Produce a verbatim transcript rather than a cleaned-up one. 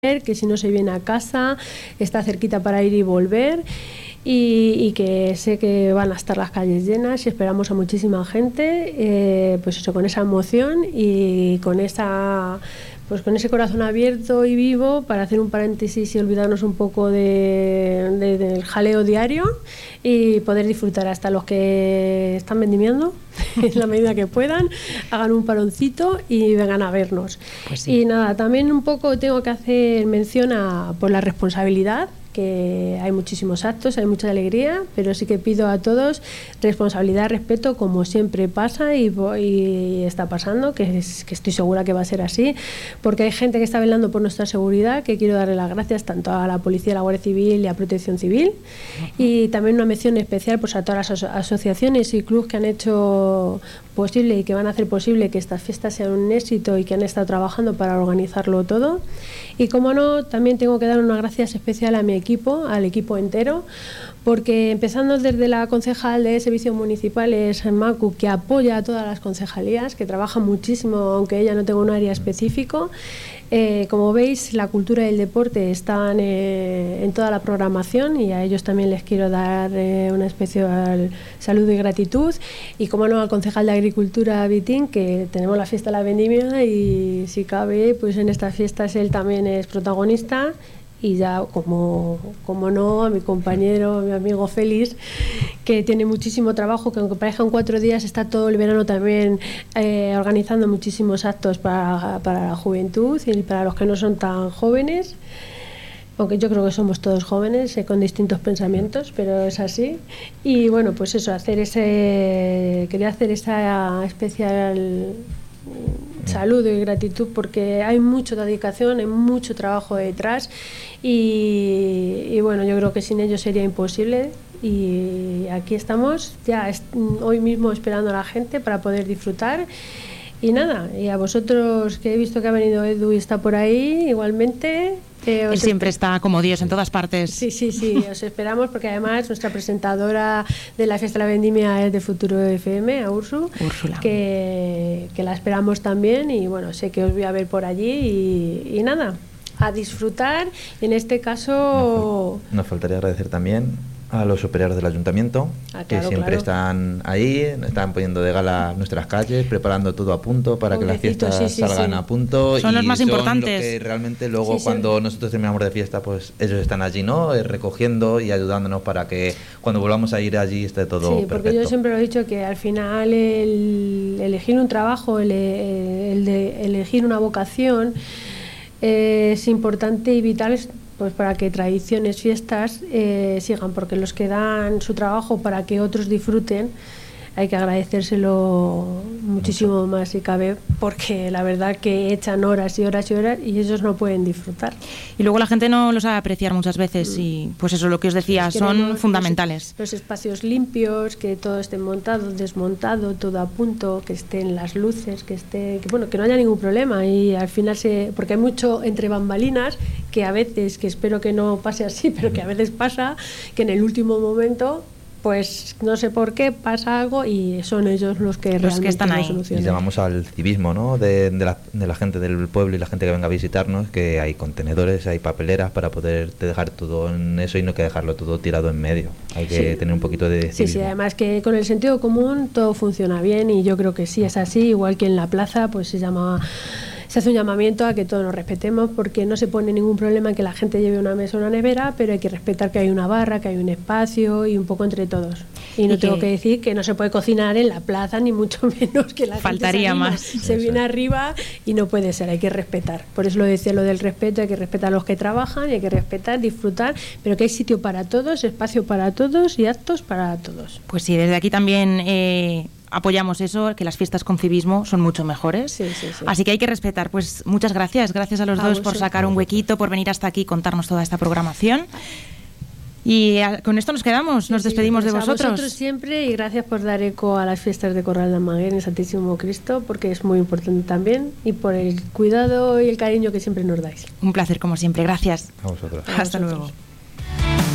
que si no se viene a casa, está cerquita para ir y volver. Y, y que sé que van a estar las calles llenas y esperamos a muchísima gente, eh, pues eso, con esa emoción y con esa pues con ese corazón abierto y vivo para hacer un paréntesis y olvidarnos un poco de, de, del jaleo diario y poder disfrutar. Hasta los que están vendimiando en la medida que puedan, hagan un paroncito y vengan a vernos. Pues sí. Y nada, también un poco tengo que hacer mención a por la responsabilidad, que hay muchísimos actos, hay mucha alegría, pero sí que pido a todos responsabilidad, respeto, como siempre pasa y, y está pasando, que, es, que estoy segura que va a ser así, porque hay gente que está velando por nuestra seguridad, que quiero darle las gracias tanto a la Policía, a la Guardia Civil y a Protección Civil. Uh-huh. Y también una mención especial pues a todas las aso- asociaciones y clubes que han hecho posible y que van a hacer posible que estas fiestas sean un éxito y que han estado trabajando para organizarlo todo. Y como no, también tengo que dar una gracias especial a mi equipo, al equipo entero, porque empezando desde la concejal de Servicios Municipales, Macu, que apoya a todas las concejalías, que trabaja muchísimo, aunque ella no tenga un área específico. Eh, como veis, la cultura y el deporte están eh, en toda la programación y a ellos también les quiero dar eh, una especial saludo y gratitud. Y como no, al concejal de Agricultura, Vitín, que tenemos la fiesta de la vendimia y si cabe, pues en estas fiestas él también es protagonista. Y ya, como, como no, a mi compañero, a mi amigo Félix, que tiene muchísimo trabajo, que aunque parezcan cuatro días, está todo el verano también eh, organizando muchísimos actos para, para la juventud y para los que no son tan jóvenes, aunque yo creo que somos todos jóvenes eh, con distintos pensamientos, pero es así. Y bueno, pues eso, hacer ese quería hacer esa especial saludo y gratitud porque hay mucha dedicación, hay mucho trabajo detrás y, y bueno, yo creo que sin ellos sería imposible y aquí estamos ya est- hoy mismo esperando a la gente para poder disfrutar. Y nada, y a vosotros, que he visto que ha venido Edu y está por ahí, igualmente. Eh, Él siempre esp- está como Dios en todas partes. Sí, sí, sí, os esperamos porque además nuestra presentadora de la Fiesta de la Vendimia es de Futuro F M, a Ursu, Úrsula. Que, que la esperamos también y bueno, sé que os voy a ver por allí y, y nada, a disfrutar. Y en este caso... Nos, nos faltaría agradecer también a los operarios del ayuntamiento, ah, claro, que siempre claro. están ahí, están poniendo de gala nuestras calles, preparando todo a punto para que las fiestas sí, sí, salgan sí. a punto. Son y los más son importantes. Los que realmente luego Sí, cuando sí. nosotros terminamos de fiesta, pues ellos están allí, ¿no? Eh, recogiendo y ayudándonos para que cuando volvamos a ir allí esté todo Sí, perfecto. porque yo siempre lo he dicho que al final el elegir un trabajo, el, el de elegir una vocación eh, es importante y vital pues para que tradiciones, fiestas eh, sigan, porque los que dan su trabajo para que otros disfruten hay que agradecérselo muchísimo más si cabe, porque la verdad que echan horas y horas y horas y ellos no pueden disfrutar. Y luego la gente no lo sabe apreciar muchas veces y pues eso, lo que os decía, son fundamentales. Los, los espacios limpios, que todo esté montado, desmontado, todo a punto, que estén las luces, que esté, que, bueno, que no haya ningún problema y al final se, porque hay mucho entre bambalinas que a veces, que espero que no pase así, pero que a veces pasa que en el último momento pues no sé por qué pasa algo y son ellos los que los realmente que están ahí. Y solucionan. llamamos al civismo, ¿no? De, de, la, de la gente del pueblo y la gente que venga a visitarnos, que hay contenedores, hay papeleras para poder dejar todo en eso y no que dejarlo todo tirado en medio. Hay que sí. tener un poquito de civismo. Sí, sí, además que con el sentido común todo funciona bien y yo creo que sí es así, igual que en la plaza pues se llama... Se hace un llamamiento a que todos nos respetemos porque no se pone ningún problema en que la gente lleve una mesa o una nevera, pero hay que respetar que hay una barra, que hay un espacio y un poco entre todos. Y no y tengo que... que decir que no se puede cocinar en la plaza, ni mucho menos que la Faltaría gente se, más. se viene arriba y no puede ser, hay que respetar. Por eso lo decía lo del respeto, hay que respetar a los que trabajan, y hay que respetar, disfrutar, pero que hay sitio para todos, espacio para todos y actos para todos. Pues sí, desde aquí también... Eh... apoyamos eso, que las fiestas con civismo son mucho mejores. Sí, sí, sí. Así que hay que respetar. Pues muchas gracias, gracias a los a dos por sacar un huequito, por venir hasta aquí y contarnos toda esta programación. Y a, con esto nos quedamos, sí, nos despedimos sí, pues de vosotros. A vosotros siempre y gracias por dar eco a las fiestas de Corral de Almaguer en Santísimo Cristo, porque es muy importante también, y por el cuidado y el cariño que siempre nos dais. Un placer como siempre, gracias. A vosotros. Hasta a vosotros. luego.